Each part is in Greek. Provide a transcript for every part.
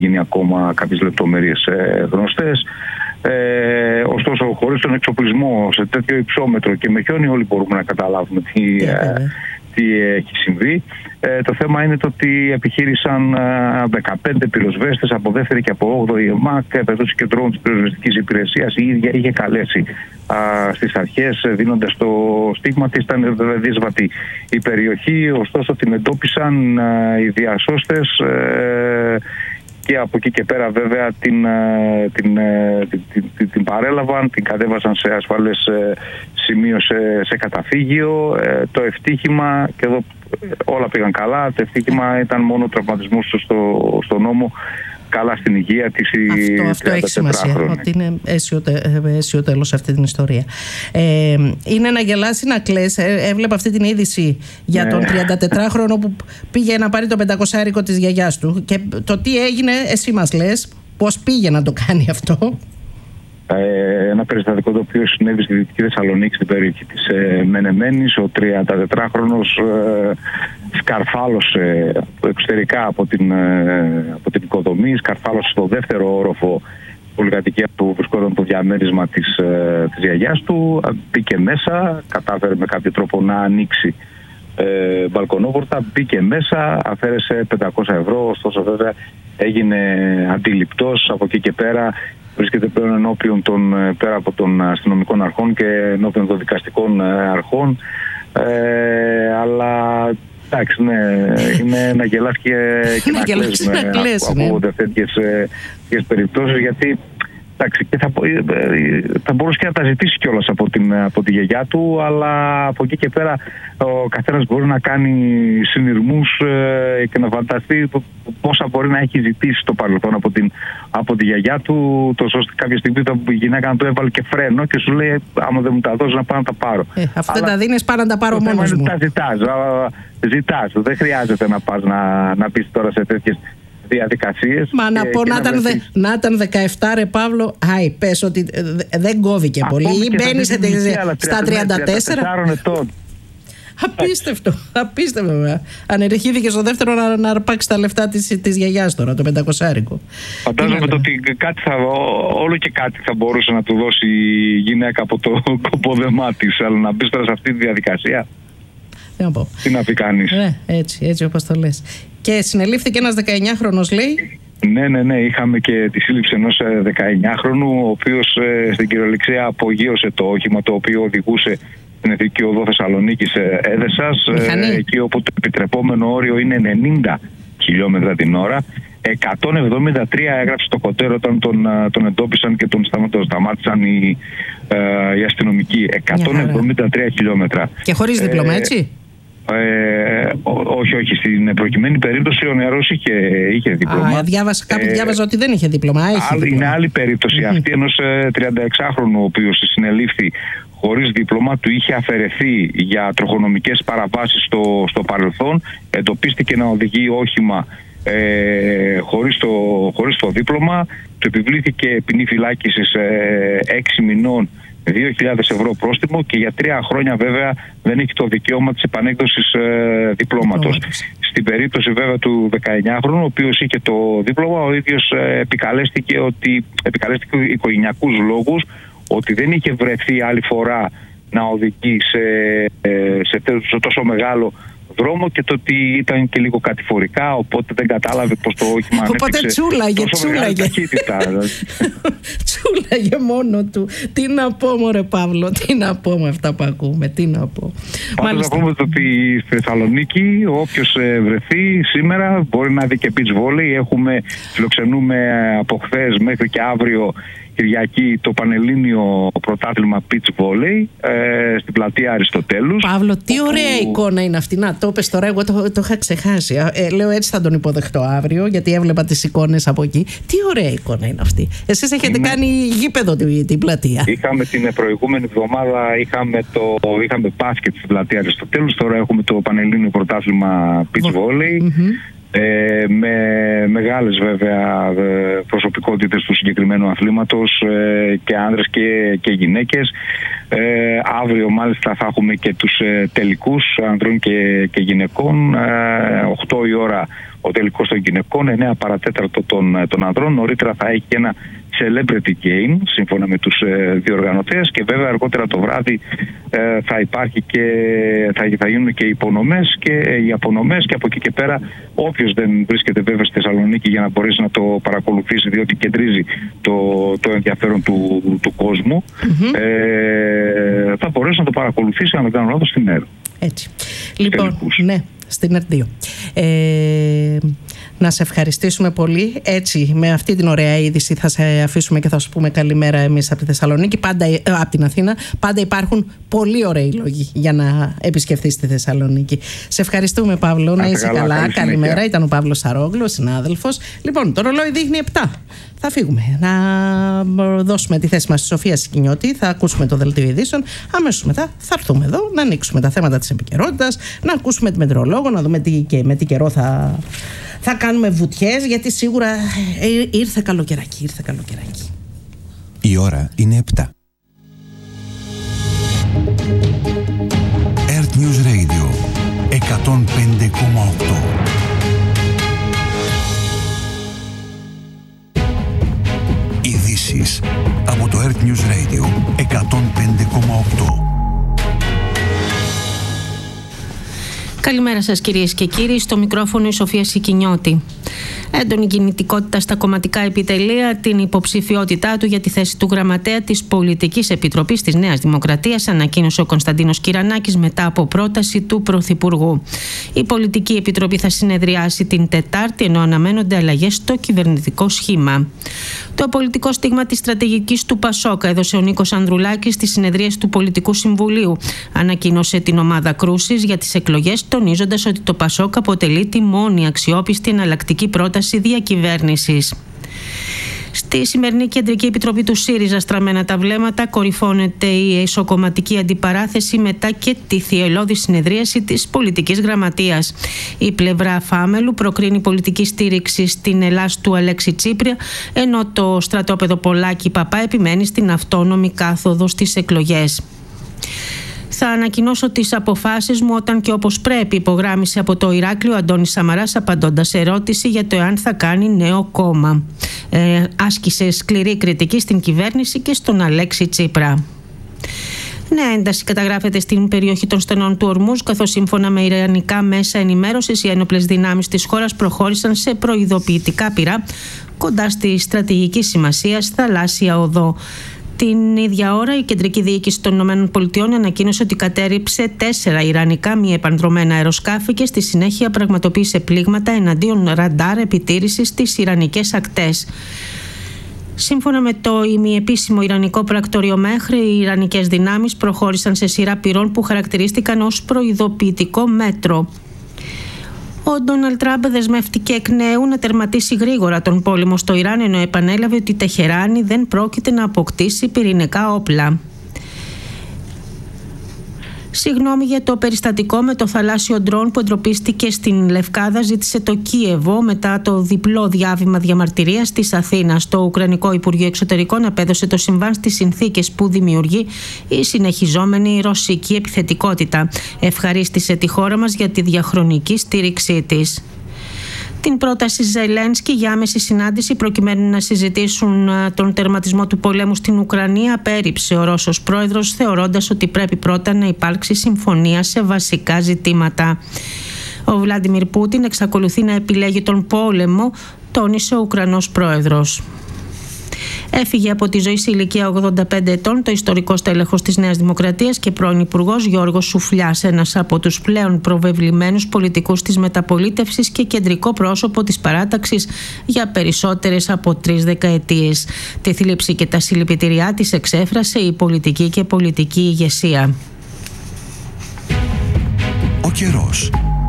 γίνει ακόμα κάποιες λεπτομέρειες γνωστές. Ωστόσο, χωρίς τον εξοπλισμό σε τέτοιο υψόμετρο και με χιόνι, όλοι μπορούμε να καταλάβουμε τι έχει συμβεί. Το θέμα είναι το ότι επιχείρησαν 15 πυροσβέστες από δεύτερη και από 8η ΕΜΑΚ, επεδόσεις κεντρών της πυροσβεστικής υπηρεσίας. Η ίδια είχε καλέσει στις αρχές, δίνοντας το στίγμα της. Ήταν δύσβατη η περιοχή, ωστόσο την εντόπισαν οι διασώστες και από εκεί και πέρα βέβαια την παρέλαβαν, την κατέβασαν σε ασφαλές σημείο σε καταφύγιο. Το ευτύχημα, και εδώ όλα πήγαν καλά, το ευτύχημα ήταν μόνο τραυματισμούς στον ώμο, καλά στην υγεία της. Αυτό έχει σημασία, ότι είναι αίσιο τέλος σε αυτή την ιστορία. Είναι να γελάσει να κλαις. Έβλεπα αυτή την είδηση για τον 34χρονο που πήγε να πάρει το 500 της γιαγιάς του, και το τι έγινε, εσύ μας λες πώς πήγε να το κάνει αυτό. Ένα περιστατικό το οποίο συνέβη στη Δυτική Θεσσαλονίκη, στην περιοχή της Μενεμένης. Ο 34χρονος σκαρφάλωσε εξωτερικά από την οικοδομή, σκαρφάλωσε στο δεύτερο όροφο πολυκατοικία που βρισκόταν το διαμέρισμα της γιαγιάς του. Μπήκε μέσα, κατάφερε με κάποιο τρόπο να ανοίξει μπαλκονόπορτα, μπήκε μέσα, αφαίρεσε 500 ευρώ. Ωστόσο βέβαια έγινε αντιληπτός. Από εκεί και πέρα βρίσκεται πλέον ενώπιον πέρα από των αστυνομικών αρχών και ενώπιον των δικαστικών αρχών. Αλλά εντάξει, ναι, είναι να γελάς και να κλαις ακούγονται τέτοιες περιπτώσεις, γιατί εντάξει, και θα μπορούσε και να τα ζητήσει κιόλας από τη γιαγιά του, αλλά από εκεί και πέρα ο καθένας μπορεί να κάνει συνειρμούς και να φανταστεί πόσα μπορεί να έχει ζητήσει στο παρελθόν από τη γιαγιά του, τόσο ώστε κάποια στιγμή η γυναίκα να του έβαλε και φρένο και σου λέει άμα δεν μου τα δώσει να πάω να τα πάρω. Αυτά τα δίνεις, πάω να τα πάρω μόνος μου. Τα ζητάς, δεν χρειάζεται να πας να πεις τώρα σε τέτοιες διαδικασίες. Μα να πω να ήταν 17 ρε Παύλο, πες ότι δεν κόβηκε πολύ, ή μπαίνει στα 34 ετών. Απίστευτο. Ανερχήθηκε στο δεύτερο να αρπάξει τα λεφτά της γιαγιάς τώρα, το 500. Φαντάζομαι ότι όλο και κάτι θα μπορούσε να του δώσει η γυναίκα από το κοπόδεμά της, αλλά να μπει τώρα σε αυτή τη διαδικασία, τι να πει κανείς. Έτσι όπως το λες. Και συνελήφθηκε ένας 19χρονος, λέει. Ναι, είχαμε και τη σύλληψη ενός 19χρονου, ο οποίος στην κυριολεξία απογείωσε το όχημα το οποίο οδηγούσε στην Εθνική Οδό Θεσσαλονίκης Έδεσας, εκεί όπου το επιτρεπόμενο όριο είναι 90 χιλιόμετρα την ώρα. 173 έγραψε το κοτέρο όταν τον εντόπισαν και τον σταμάτησαν οι αστυνομικοί. 173 χιλιόμετρα. Και χωρίς δίπλωμα, έτσι? Όχι. Στην προκειμένη περίπτωση ο νεαρός είχε δίπλωμα. Κάπου διάβαζα ότι δεν είχε δίπλωμα. Είναι άλλη περίπτωση. Αυτή ενός 36χρονου, ο οποίος συνελήφθη χωρίς δίπλωμα, του είχε αφαιρεθεί για τροχονομικές παραβάσεις στο παρελθόν. Εντοπίστηκε να οδηγεί όχημα χωρίς το δίπλωμα. Του επιβλήθηκε ποινή φυλάκισης 6 μηνών, 2.000 ευρώ πρόστιμο, και για 3 χρόνια βέβαια δεν έχει το δικαίωμα της επανέκδοσης διπλώματος. Στην περίπτωση βέβαια του 19χρονου, ο οποίος είχε το δίπλωμα, ο ίδιος επικαλέστηκε οικογενειακούς λόγους, ότι δεν είχε βρεθεί άλλη φορά να οδηγεί σε τόσο μεγάλο δρόμο, και το ότι ήταν και λίγο κατηφορικά, οπότε δεν κατάλαβε πως το όχημα ανέπτυξε τόσο μεγάλη ταχύτητα. Τσούλαγε μόνο του. Τι να πω μωρέ Παύλο, τι να πω με αυτά που ακούμε, τι να πω. Πάντως να πούμε ότι στη Θεσσαλονίκη όποιος βρεθεί σήμερα μπορεί να δει και beach volley. Φιλοξενούμε από χθες μέχρι και αύριο Κυριακή το Πανελλήνιο Πρωτάθλημα beach volley στην πλατεία Αριστοτέλους. Παύλο, τι ωραία εικόνα είναι αυτή. Να το πες τώρα, εγώ το είχα ξεχάσει. Λέω έτσι θα τον υποδεχτώ αύριο, γιατί έβλεπα τις εικόνες από εκεί. Τι ωραία εικόνα είναι αυτή. Εσείς έχετε κάνει γήπεδο την πλατεία. Είχαμε την προηγούμενη εβδομάδα, είχαμε μπάσκετ στην πλατεία Αριστοτέλους. Τώρα έχουμε το Πανελλήνιο Πρωτάθλημα beach volley. Με μεγάλες βέβαια προσωπικότητες του συγκεκριμένου αθλήματος, και άνδρες και γυναίκες. Αύριο μάλιστα θα έχουμε και τους τελικούς ανδρών και γυναικών. 8 η ώρα ο τελικός των γυναικών, 9 παρατέταρτο των ανδρών. Νωρίτερα θα έχει ένα celebrity game σύμφωνα με τους διοργανωτές, και βέβαια αργότερα το βράδυ θα υπάρχει και θα γίνουν και οι απονομές, και από εκεί και πέρα όποιος δεν βρίσκεται βέβαια στη Θεσσαλονίκη για να μπορέσει να το παρακολουθήσει, διότι κεντρίζει το ενδιαφέρον του κόσμου, θα μπορέσει να το παρακολουθήσει, αν δεν κάνω λάθος, στην ΕΡΤ. Έτσι. Λοιπόν, ναι, στην ΕΡΤ 2. Να σε ευχαριστήσουμε πολύ. Έτσι, με αυτή την ωραία είδηση θα σε αφήσουμε και θα σου πούμε καλημέρα εμείς από τη Θεσσαλονίκη, από την Αθήνα. Πάντα υπάρχουν πολύ ωραίοι λόγοι για να επισκεφθείς τη Θεσσαλονίκη. Σε ευχαριστούμε, Παύλο. Να είσαι καλά. Καλημέρα. Ήταν ο Παύλος Σαρόγλου, ο συνάδελφος. Λοιπόν, το ρολόι δείχνει 7. Θα φύγουμε. Να δώσουμε τη θέση μας στη Σοφία Σικινιώτη. Θα ακούσουμε το δελτίο ειδήσεων. Αμέσως μετά θα έρθουμε εδώ να ανοίξουμε τα θέματα της επικαιρότητας, να ακούσουμε τη μετεωρολόγο, να δούμε με τι καιρό θα κάνουμε βουτιές, γιατί σίγουρα ήρθε καλοκαιράκι. Η ώρα είναι 7. Earth News Radio 105,8. Ειδήσεις από το Earth News Radio 105,8. Καλημέρα σας, κυρίες και κύριοι. Στο μικρόφωνο η Σοφία Σικινιώτη. Έντονη κινητικότητα στα κομματικά επιτελεία. Την υποψηφιότητά του για τη θέση του γραμματέα της Πολιτικής Επιτροπής της Νέας Δημοκρατίας ανακοίνωσε ο Κωνσταντίνος Κυρανάκης μετά από πρόταση του Πρωθυπουργού. Η Πολιτική Επιτροπή θα συνεδριάσει την Τετάρτη, ενώ αναμένονται αλλαγές στο κυβερνητικό σχήμα. Το πολιτικό στίγμα της στρατηγικής του Πασόκα έδωσε ο Νίκος Ανδρουλάκης στις συνεδρίες του Πολιτικού Συμβουλίου. Ανακοίνωσε την ομάδα κρούσης για τις εκλογές, τονίζοντας ότι το Πασόκ αποτελεί τη μόνη αξιόπιστη εναλλακτική πρόταση διακυβέρνησης. Στη σημερινή Κεντρική Επιτροπή του ΣΥΡΙΖΑ στραμμένα τα βλέμματα, κορυφώνεται η ισοκομματική αντιπαράθεση μετά και τη θυελλώδη συνεδρίαση της πολιτικής γραμματείας. Η πλευρά Φάμελου προκρίνει πολιτική στήριξη στην Ελλάς του Αλέξη Τσίπρια, ενώ το στρατόπεδο Πολάκη Παπά επιμένει στην αυτόνομη κάθοδο στις εκλογές. Θα ανακοινώσω τις αποφάσεις μου όταν και όπως πρέπει, υπογράμμισε από το Ηράκλειο Αντώνης Σαμαράς, απαντώντας σε ερώτηση για το εάν θα κάνει νέο κόμμα. Άσκησε σκληρή κριτική στην κυβέρνηση και στον Αλέξη Τσίπρα. Νέα ένταση καταγράφεται στην περιοχή των στενών του Ορμούζ, καθώς σύμφωνα με ιρανικά μέσα ενημέρωσης οι ένοπλες δυνάμεις της χώρας προχώρησαν σε προειδοποιητικά πυρά κοντά στη στρατηγική σημασίας θαλάσσια οδό. Την ίδια ώρα, η Κεντρική Διοίκηση των ΗΠΑ ανακοίνωσε ότι κατέρριψε 4 ιρανικά μη επανδρωμένα αεροσκάφη και στη συνέχεια πραγματοποίησε πλήγματα εναντίον ραντάρ επιτήρησης στις ιρανικές ακτές. Σύμφωνα με το ημιεπίσημο ιρανικό πρακτορείο Μέχρι, οι ιρανικές δυνάμεις προχώρησαν σε σειρά πυρών που χαρακτηρίστηκαν ως προειδοποιητικό μέτρο. Ο Ντόναλντ Τραμπ δεσμεύτηκε εκ νέου να τερματίσει γρήγορα τον πόλεμο στο Ιράν, ενώ επανέλαβε ότι η Τεχεράνη δεν πρόκειται να αποκτήσει πυρηνικά όπλα. Συγγνώμη για το περιστατικό με το θαλάσσιο ντρόν που εντροπίστηκε στην Λευκάδα, ζήτησε το Κίεβο μετά το διπλό διάβημα διαμαρτυρίας της Αθήνας. Το Ουκρανικό Υπουργείο Εξωτερικών απέδωσε το συμβάν στις συνθήκες που δημιουργεί η συνεχιζόμενη ρωσική επιθετικότητα. Ευχαρίστησε τη χώρα μας για τη διαχρονική στήριξή της. Την πρόταση Ζελένσκι για άμεση συνάντηση προκειμένου να συζητήσουν τον τερματισμό του πολέμου στην Ουκρανία απέρριψε ο Ρώσος πρόεδρος, θεωρώντας ότι πρέπει πρώτα να υπάρξει συμφωνία σε βασικά ζητήματα. Ο Βλάντιμιρ Πούτιν εξακολουθεί να επιλέγει τον πόλεμο, τόνισε ο Ουκρανός πρόεδρος. Έφυγε από τη ζωή σε ηλικία 85 ετών το ιστορικό στέλεχος της Νέας Δημοκρατίας και πρώην υπουργός Γιώργος Σουφλιάς, ένας από τους πλέον προβεβλημένους πολιτικούς της μεταπολίτευσης και κεντρικό πρόσωπο της παράταξης για περισσότερες από 3 δεκαετίες. Τη θλίψη και τα συλληπιτήριά της εξέφρασε η πολιτική και πολιτική ηγεσία. Ο καιρός.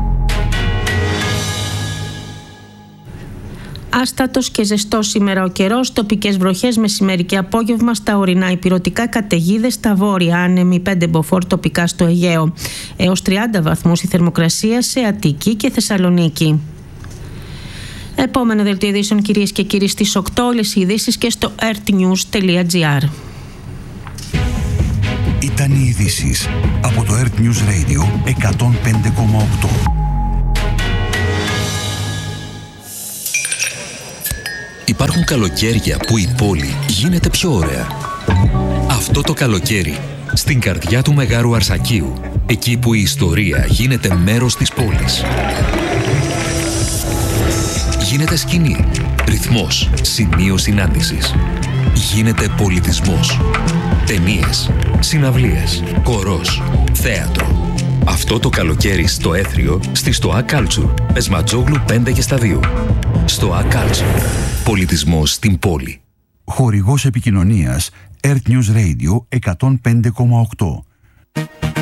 Άστατος και ζεστός σήμερα ο καιρός, τοπικές βροχές μεσημέρι και απόγευμα στα ορεινά υπηρωτικά, καταιγίδες στα βόρεια, άνεμοι 5 μποφόρ τοπικά στο Αιγαίο. Έως 30 βαθμούς η θερμοκρασία σε Αττική και Θεσσαλονίκη. Επόμενο δελτίο ειδήσεων, κυρίες και κύριοι, στις 8, όλες οι ειδήσεις και στο earthnews.gr. Ήταν οι ειδήσεις από το Earth News Radio 105,8. Υπάρχουν καλοκαίρια που η πόλη γίνεται πιο ωραία. Αυτό το καλοκαίρι, στην καρδιά του Μεγάρου Αρσακίου, εκεί που η ιστορία γίνεται μέρος της πόλης. Γίνεται σκηνή, ρυθμός, σημείο συνάντησης. Γίνεται πολιτισμός. Ταινίες, συναυλίες, χορός, θέατρο. Αυτό το καλοκαίρι στο Έθριο, στη Στοά Κάλτσουρ, Πεσματζόγλου 5 και στα 2. Στοά Κάλτσουρ. Πολιτισμός στην πόλη. Χορηγός επικοινωνίας Earth News Radio 105,8.